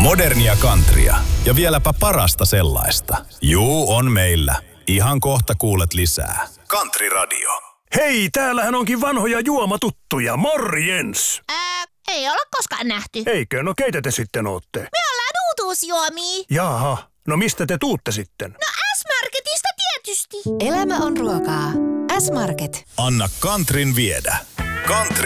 Modernia countrya ja vieläpä parasta sellaista. Juu, on meillä. Ihan kohta kuulet lisää. Country Radio. Hei, täällähän onkin vanhoja juomatuttuja. Morjens! Ei olla koskaan nähty. Eikö? No keitä te sitten ootte? Me ollaan uutuusjuomia. Jaha, no mistä te tuutte sitten? No S-Marketista tietysti. Elämä on ruokaa. S-Market. Anna countryn viedä. Country